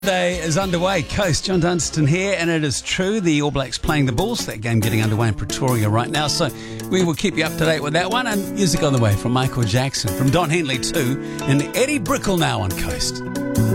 Day is underway. Coast, John Dunstan here, and it is true, the All Blacks playing the Bulls. That game getting underway in Pretoria right now, so we will keep you up to date with that one. And music on the way from Michael Jackson, from Don Henley too, and Eddie Brickell now on Coast.